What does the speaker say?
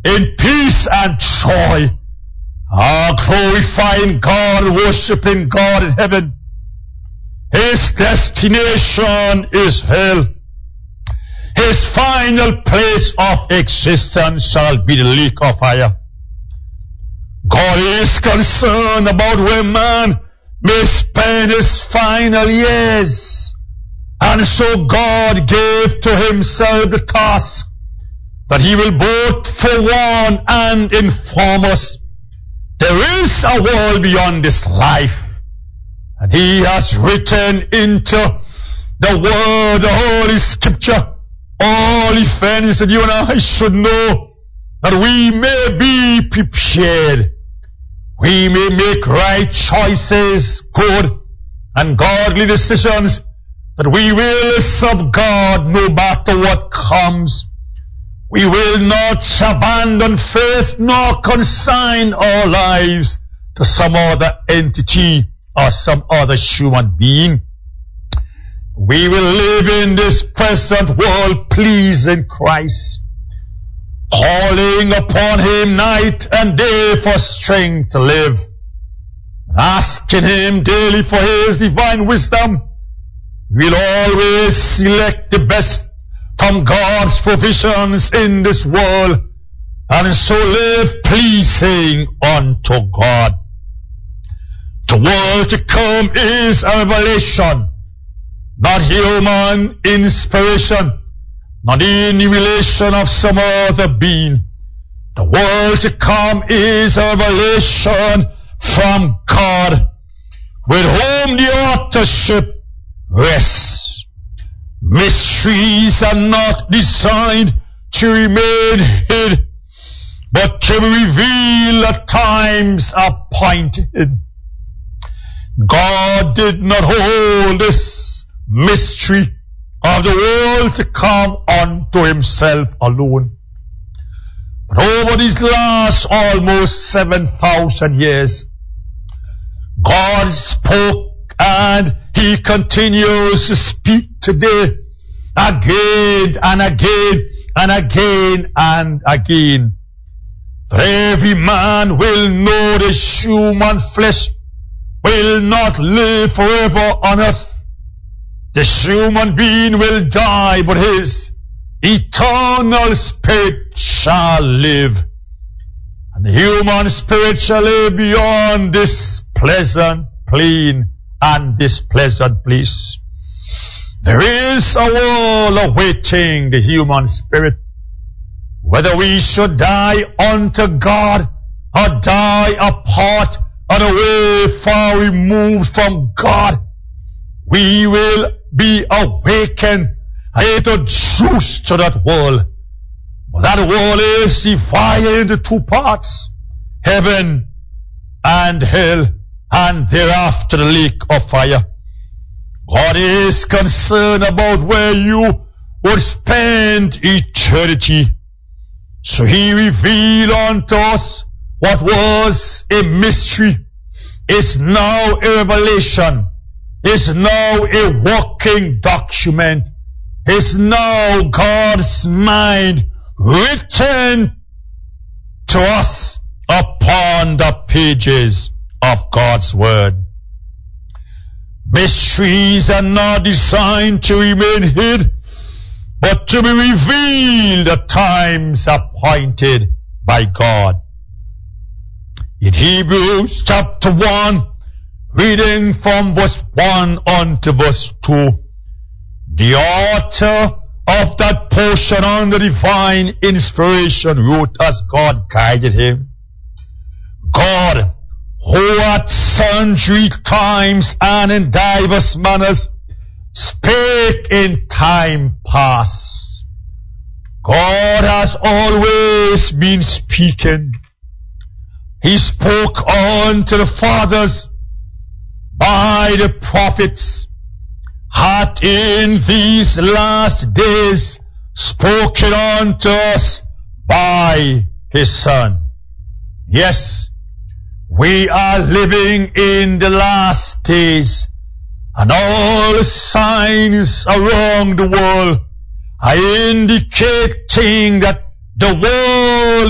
in peace and joy, glorifying God, worshiping God in heaven. His destination is hell. His final place of existence shall be the lake of fire. God is concerned about where man may spend his final years. And so God gave to himself the task that he will both forewarn and inform us. There is a world beyond this life. And he has written into the word, the Holy Scripture, all events that you and I should know, that we may be prepared. We may make right choices, good and godly decisions, that we will serve God no matter what comes. We will not abandon faith nor consign our lives to some other entity or some other human being. We will live in this present world pleasing Christ, calling upon Him night and day for strength to live, asking Him daily for His divine wisdom. We'll always select the best from God's provisions in this world, and so live pleasing unto God. The world to come is a revelation, not human inspiration, not in the relation of some other being. The world to come is a revelation from God, with whom the authorship rests. Mysteries are not designed to remain hid, but to be revealed at times appointed. God did not hold this mystery of the world to come unto Himself alone. But over these last almost 7,000 years, God spoke, and He continues to speak today, again and again and again and again. For every man will know the human flesh will not live forever on earth. The human being will die, but his eternal spirit shall live. And the human spirit shall live beyond this pleasant plain and this pleasant place. There is a world awaiting the human spirit. Whether we should die unto God or die apart and away far removed from God, we will be awakened and introduced to that world. But that world is divided into two parts, heaven and hell, and thereafter the lake of fire. God is concerned about where you would spend eternity. So He revealed unto us what was a mystery is now a revelation, is now a working document, is now God's mind written to us upon the pages of God's Word. Mysteries are not designed to remain hid, but to be revealed at times appointed by God. In Hebrews chapter 1, reading from verse 1 unto verse 2, the author of that portion on the divine inspiration wrote as God guided him. God, who at sundry times and in divers manners spake in time past. God has always been speaking. He spoke unto the fathers by the prophets, hath in these last days spoken unto us by His Son. Yes, we are living in the last days, and all the signs around the world are indicating that the world